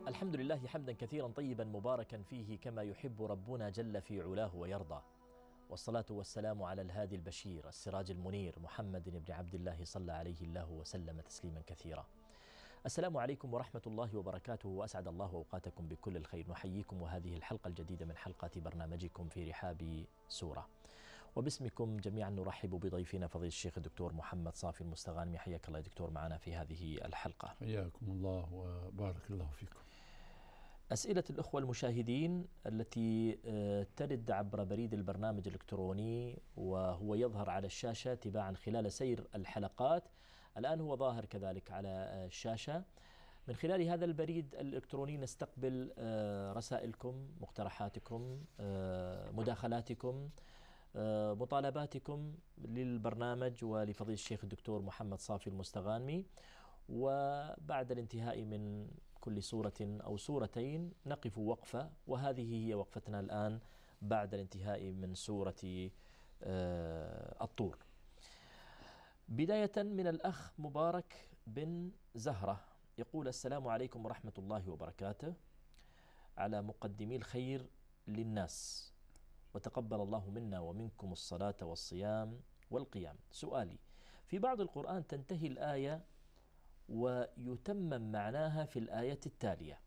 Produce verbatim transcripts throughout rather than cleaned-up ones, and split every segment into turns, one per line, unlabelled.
الحمد لله حمدا كثيرا طيبا مباركا فيه كما يحب ربنا جل في علاه ويرضى، والصلاة والسلام على الهادي البشير السراج المنير محمد بن عبد الله صلى عليه الله وسلم تسليما كثيرا. السلام عليكم ورحمة الله وبركاته، وأسعد الله أوقاتكم بكل الخير. نحييكم وهذه الحلقة الجديدة من حلقات برنامجكم في رحاب سورة، وباسمكم جميعا نرحب بضيفنا فضيلة الشيخ الدكتور محمد صافي المستغانمي. حياك الله يا دكتور معنا في هذه الحلقة.
حياكم الله وبارك الله فيكم.
أسئلة الأخوة المشاهدين التي ترد عبر بريد البرنامج الإلكتروني وهو يظهر على الشاشة تباعا خلال سير الحلقات، الآن هو ظاهر كذلك على الشاشة. من خلال هذا البريد الإلكتروني نستقبل رسائلكم، مقترحاتكم، مداخلاتكم، مطالباتكم للبرنامج ولفضيلة الشيخ الدكتور محمد صافي المستغانمي. وبعد الانتهاء من كل سورة أو سورتين نقف وقفة، وهذه هي وقفتنا الآن بعد الانتهاء من سورة الطور. بداية من الأخ مبارك بن زهرة يقول: السلام عليكم ورحمة الله وبركاته، على مقدمي الخير للناس، وتقبل الله منا ومنكم الصلاة والصيام والقيام. سؤالي: في بعض القرآن تنتهي الآية ويتمم معناها في الآية التالية،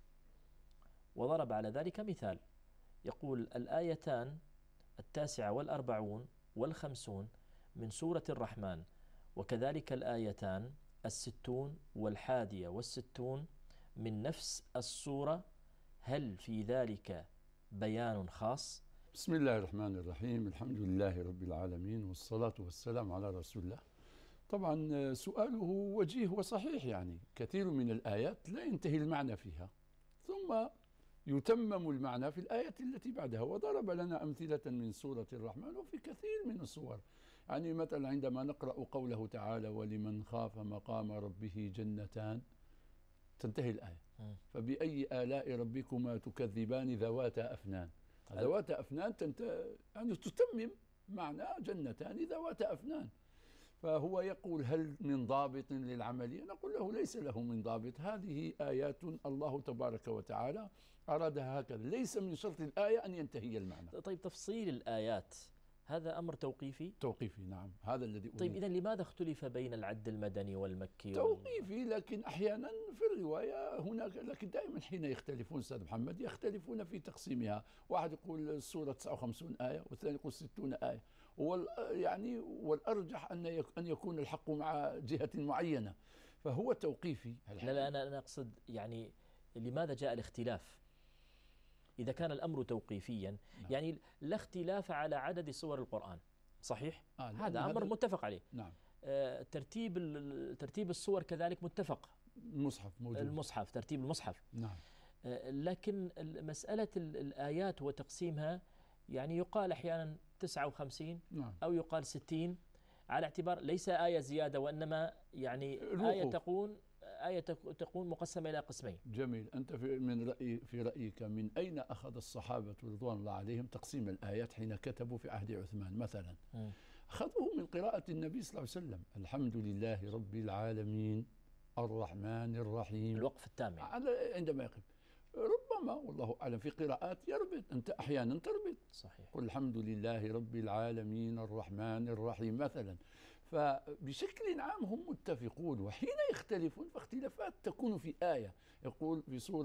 وضرب على ذلك مثال، يقول: الآيتان التاسعة والأربعون والخمسون من سورة الرحمن، وكذلك الآيتان الستون والحادية والستون من نفس السورة، هل في ذلك بيان خاص؟
بسم الله الرحمن الرحيم، الحمد لله رب العالمين، والصلاة والسلام على رسول الله. طبعا سؤاله وجيه وصحيح، يعني كثير من الآيات لا ينتهي المعنى فيها ثم يتمم المعنى في الآية التي بعدها، وضرب لنا أمثلة من سورة الرحمن وفي كثير من السور. يعني مثلا عندما نقرأ قوله تعالى: ولمن خاف مقام ربه جنتان، تنتهي الآية. فبأي آلاء ربكما تكذبان ذواتا أفنان. ذواتا أفنان تنت... يعني تتمم معنى جنتان ذواتا أفنان. فهو يقول: هل من ضابط للعملية؟ نقول له: ليس له من ضابط، هذه آيات الله تبارك وتعالى أرادها هكذا، ليس من شرط الآية أن ينتهي المعنى.
طيب، تفصيل الآيات هذا أمر توقيفي؟
توقيفي، نعم، هذا الذي
طيب، إذن لماذا اختلف بين العد المدني والمكي؟
توقيفي، لكن أحيانا في الرواية هناك، لكن دائما حين يختلفون أستاذ محمد يختلفون في تقسيمها. واحد يقول السورة تسعة وخمسين آية، والثاني يقول ستون آية، وال يعني والأرجح أن أن يكون الحق مع جهة معينة، فهو توقيفي.
لا لا أنا أنا أقصد يعني لماذا جاء الاختلاف إذا كان الأمر توقيفيا؟ نعم. يعني لا اختلاف على عدد سور القرآن، صحيح؟ آه هذا أمر متفق عليه.
نعم.
آه ترتيب ترتيب السور كذلك متفق.
المصحف موجود.
المصحف، ترتيب المصحف.
نعم.
آه لكن مسألة الآيات وتقسيمها، يعني يقال أحيانا تسعة وخمسين، نعم، أو يقال ستين، على اعتبار ليس آية زيادة، وإنما يعني الوقوف. آية تكون آية تكون مقسمة إلى قسمين.
جميل. أنت في من رأي في رأيك من أين أخذ الصحابة رضوان الله عليهم تقسيم الآيات حين كتبوا في عهد عثمان مثلا؟ م. أخذوه من قراءة النبي صلى الله عليه وسلم: الحمد لله رب العالمين الرحمن الرحيم.
الوقف التام
عندما يقف ربما، والله أعلم، في قراءات يربط، أنت أحيانا تربط.
صحيح.
قل الحمد لله رب العالمين الرحمن الرحيم مثلا. فبشكل عام هم متفقون، وحين يختلفون فاختلافات تكون في آية. يقول في سورة